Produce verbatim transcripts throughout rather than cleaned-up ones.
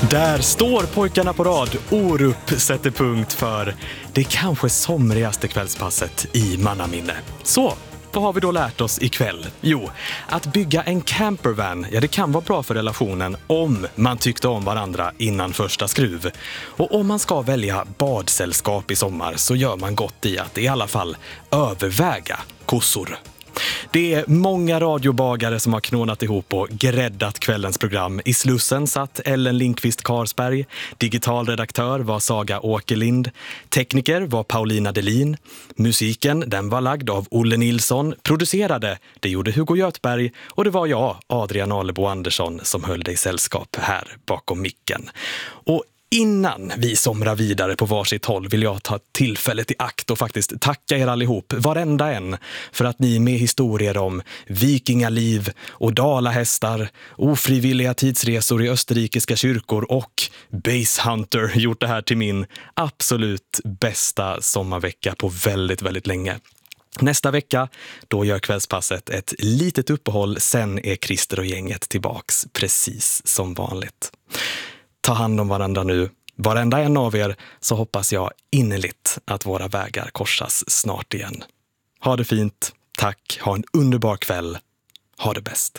Där står pojkarna på rad. Orup sätter punkt för det kanske somrigaste kvällspasset i mannaminne. Så, vad har vi då lärt oss ikväll? Jo, att bygga en campervan, ja det kan vara bra för relationen om man tyckte om varandra innan första skruv. Och om man ska välja badsällskap i sommar så gör man gott i att i alla fall överväga kossor. Det är många radiobagare som har knånat ihop och gräddat kvällens program. I Slussen satt Ellen Lindqvist Karsberg, digitalredaktör var Saga Åkerlind, tekniker var Paulina Delin, musiken den var lagd av Olle Nilsson, producerade det gjorde Hugo Göthberg och det var jag, Adrian Alebo Andersson, som höll dig sällskap här bakom micken. Och innan vi somrar vidare på varsitt håll vill jag ta tillfället i akt och faktiskt tacka er allihop, varenda en, för att ni med historier om vikingaliv och dalahästar, ofrivilliga tidsresor i österrikiska kyrkor och basehunter gjort det här till min absolut bästa sommarvecka på väldigt, väldigt länge. Nästa vecka, då gör kvällspasset ett litet uppehåll, sen är Christer och gänget tillbaks precis som vanligt. Ta hand om varandra nu, varenda en av er, så hoppas jag innerligt att våra vägar korsas snart igen. Ha det fint, tack, ha en underbar kväll, ha det bäst.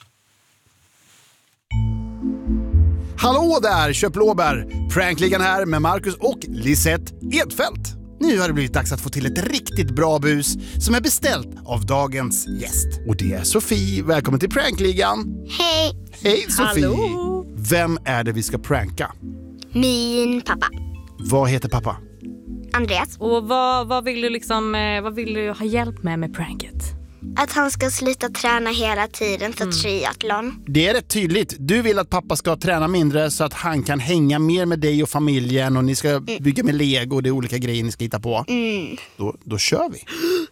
Hallå där, köpblåbär! Prankligan här med Marcus och Lisette Edfeldt. Nu har det blivit dags att få till ett riktigt bra bus som är beställt av dagens gäst. Och det är Sofie. Välkommen till Prankligan. Hej. Hej Sofie. Hallå. Vem är det vi ska pranka? Min pappa. Vad heter pappa? Andreas. Och vad, vad, vill du liksom, eh, vad vill du ha hjälp med med pranket? Att han ska sluta träna hela tiden för mm. triathlon. Det är rätt tydligt. Du vill att pappa ska träna mindre så att han kan hänga mer med dig och familjen och ni ska mm. bygga med Lego och det är olika grejer ni ska hitta på. Mm. Då, då kör vi.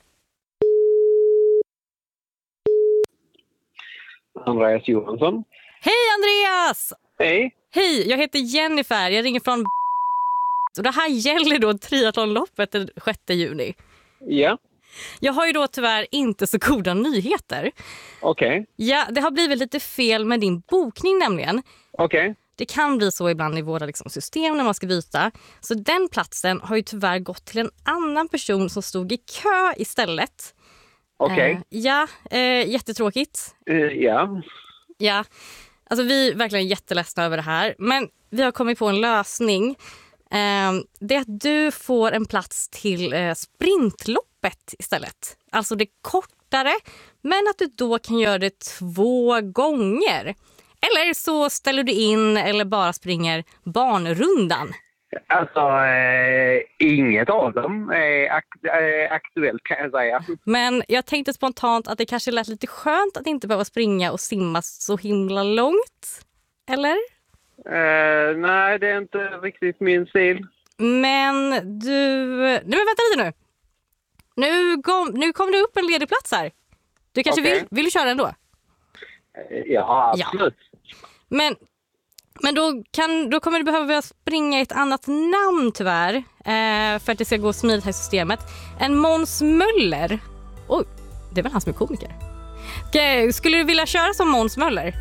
Andreas Johansson. Hej Andreas! Hej. Hej, jag heter Jennifer. Jag ringer från och det här gäller då triathlonloppet den sjätte juni. Ja. Jag har ju då tyvärr inte så goda nyheter. Okej. Okay. Ja, det har blivit lite fel med din bokning nämligen. Okej. Okay. Det kan bli så ibland i våra liksom, system när man ska byta. Så den platsen har ju tyvärr gått till en annan person som stod i kö istället. Okej. Okay. Eh, ja, eh, jättetråkigt. Uh, ja. Ja, alltså vi är verkligen jätteledsna över det här. Men vi har kommit på en lösning. Eh, det är att du får en plats till eh, sprintloppet istället. Alltså det kortare, men att du då kan göra det två gånger. Eller så ställer du in eller bara springer barnrundan. Alltså, eh, inget av dem är akt- eh, aktuellt kan jag säga. Men jag tänkte spontant att det kanske lät lite skönt att inte behöva springa och simma så himla långt. Eller? Eh, nej, det är inte riktigt min stil. Men du... Nej, men vänta lite nu. Nu kom, nu kom det upp en ledig plats här. Du kanske okay. vill, vill du köra ändå? Eh, ja, absolut. Ja. Men... Men då, kan, då kommer du behöva springa ett annat namn tyvärr. Eh, för att det ska gå smidigt här i systemet. En Måns Möller. Oj, det är väl han som är komiker. Okay, skulle du vilja köra som Måns Möller?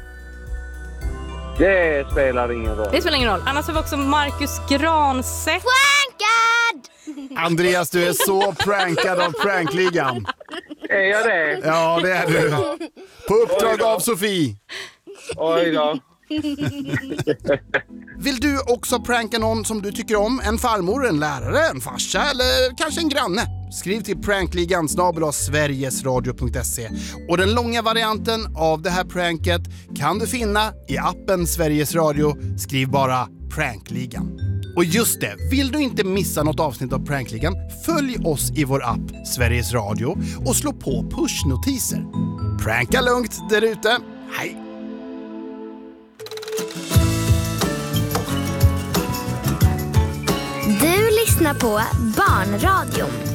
Det spelar ingen roll. Det spelar ingen roll. Annars har vi också Marcus Granstedt. Prankad! Andreas, du är så prankad av prankligan. Är jag det? Ja, det är du. På uppdrag av Sofie. Oj då. Vill du också pranka någon som du tycker om? En farmor, en lärare, en farsa eller kanske en granne? Skriv till prankligan snabel-a sverigesradio punkt se. Och den långa varianten av det här pranket kan du finna i appen Sveriges Radio. Skriv bara prankligan. Och just det, vill du inte missa något avsnitt av Prankligan, följ oss i vår app Sveriges Radio och slå på pushnotiser. Pranka lugnt där ute. Hej! Du lyssnar på Barnradion.